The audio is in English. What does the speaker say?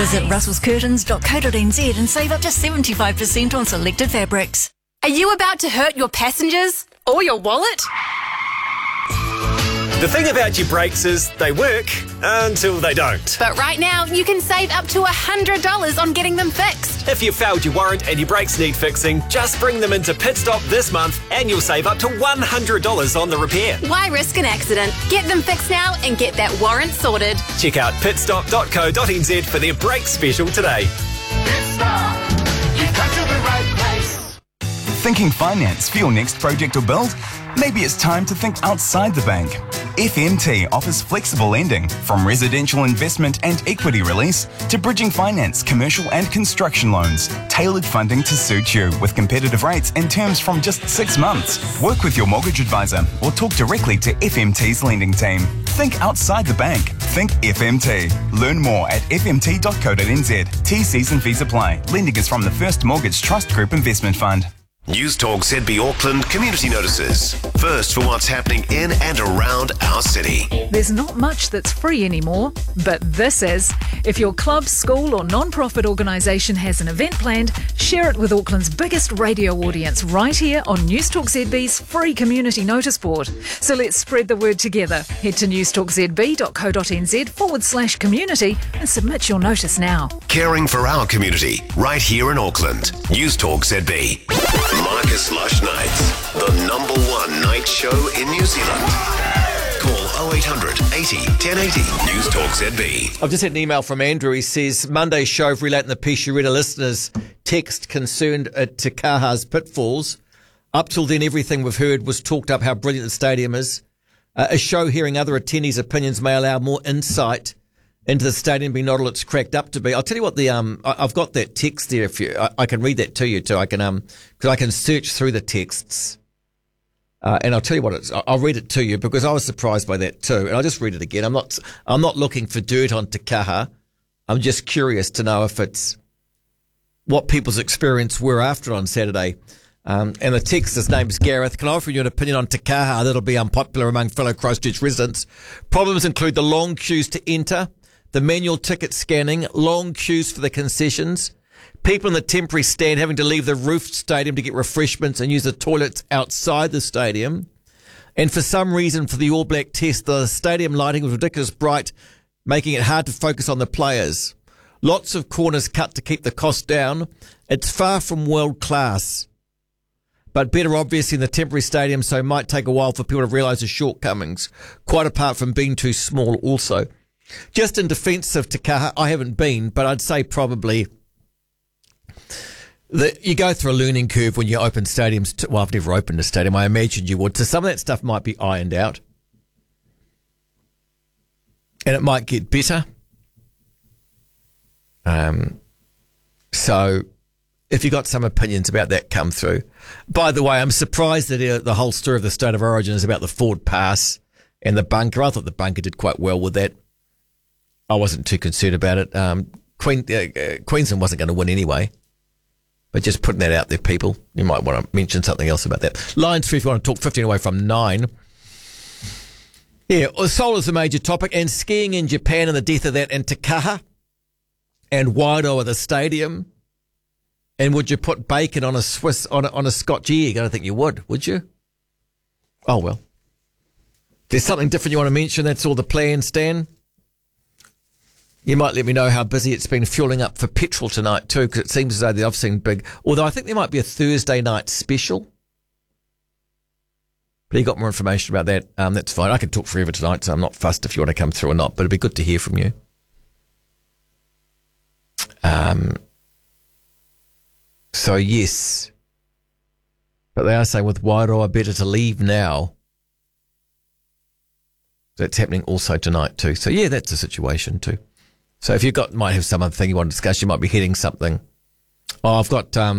Visit russellscurtains.co.nz and save up to 75% on selected fabrics. Are you about to hurt your passengers or your wallet? The thing about your brakes is they work until they don't. But right now, you can save up to $100 on getting them fixed. If you failed your warrant and your brakes need fixing, just bring them into Pit Stop this month and you'll save up to $100 on the repair. Why risk an accident? Get them fixed now and get that warrant sorted. Check out pitstop.co.nz for their brake special today. Pit Stop, you've come to the right place. Thinking finance for your next project or build? Maybe it's time to think outside the bank. FMT offers flexible lending, from residential investment and equity release to bridging finance, commercial and construction loans. Tailored funding to suit you with competitive rates and terms from just 6 months. Work with your mortgage advisor or talk directly to FMT's lending team. Think outside the bank. Think FMT. Learn more at fmt.co.nz. T's and fees apply. Lending is from the First Mortgage Trust Group Investment Fund. News Talk ZB Auckland community notices. First for what's happening in and around our city. There's not much that's free anymore, but this is. If your club, school or non-profit organisation has an event planned, share it with Auckland's biggest radio audience right here on News Talk ZB's free community notice board. So let's spread the word together. Head to newstalkzb.co.nz/community and submit your notice now. Caring for our community right here in Auckland. News Talk ZB. Marcus Lush Nights, the #1 night show in New Zealand. Call 0800 80 1080 News Talk ZB. I've just had an email from Andrew. He says, Monday's show of relating the piece you read a listener's text concerned at Te Kaha's pitfalls. Up till then, everything we've heard was talked up how brilliant the stadium is. A show hearing other attendees' opinions may allow more insight into the stadium being not all it's cracked up to be. I'll tell you what, I've got that text there. If you, I can read that to you too. I can, because I can search through the texts, and I'll tell you what I'll read it to you because I was surprised by that too. And I'll just read it again. I'm not looking for dirt on Te Kaha. I'm just curious to know if it's what people's experience were after on Saturday. And the text, his name is Gareth. Can I offer you an opinion on Te Kaha that'll be unpopular among fellow Christchurch residents? Problems include the long queues to enter, the manual ticket scanning, long queues for the concessions, people in the temporary stand having to leave the roofed stadium to get refreshments and use the toilets outside the stadium. And for some reason, for the All Black test, the stadium lighting was ridiculous bright, making it hard to focus on the players. Lots of corners cut to keep the cost down. It's far from world class, but better obviously in the temporary stadium, so it might take a while for people to realise the shortcomings, quite apart from being too small also. Just in defence of Te Kaha, I haven't been, but I'd say probably that you go through a learning curve when you open stadiums. Well, I've never opened a stadium. I imagined you would. So some of that stuff might be ironed out. And it might get better. So if you got some opinions about that, come through. By the way, I'm surprised that the whole story of the State of Origin is about the Ford Pass and the bunker. I thought the bunker did quite well with that. I wasn't too concerned about it. Queensland wasn't going to win anyway. But just putting that out there, people. You might want to mention something else about that. Lines 3 if you want to talk, 15 away from 9. Yeah, solar's a major topic. And skiing in Japan and the death of that. And Te Kaha and Wairoa, the stadium. And would you put bacon on a Scotch egg? I don't think you would you? Oh, well. There's something different you want to mention. That's all the plans, Stan. You might let me know how busy it's been fueling up for petrol tonight too, because it seems as though I've seen big, although I think there might be a Thursday night special. But you got more information about that, that's fine. I can talk forever tonight, so I'm not fussed if you want to come through or not, but it'd be good to hear from you. So yes, but they are saying with Wairoa better to leave now. That's happening also tonight too. So yeah, that's the situation too. So if might have some other thing you want to discuss, you might be hitting something. Oh, I've got